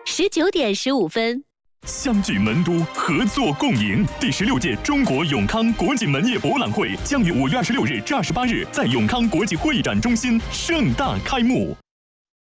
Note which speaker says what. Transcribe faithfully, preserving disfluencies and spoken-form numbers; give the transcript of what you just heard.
Speaker 1: 十九点十五分。
Speaker 2: 相聚门都，合作共赢。第十六届中国永康国际门业博览会将于五月二十六日至二十八日在永康国际会议展中心盛大开幕。